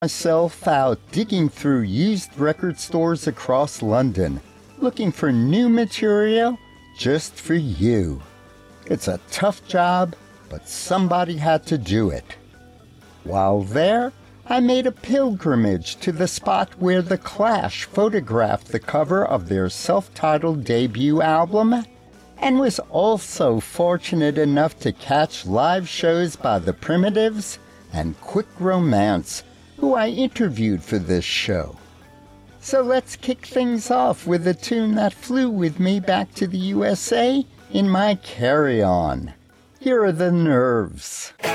Myself out digging through used record stores across London, looking for new material just for you. It's a tough job, but somebody had to do it. While there, I made a pilgrimage to the spot where The Clash photographed the cover of their self-titled debut album, and was also fortunate enough to catch live shows by The Primitives and Quick Romance, who I interviewed for this show. So let's kick things off with a tune that flew with me back to the USA in my carry-on. Here are The Nerves.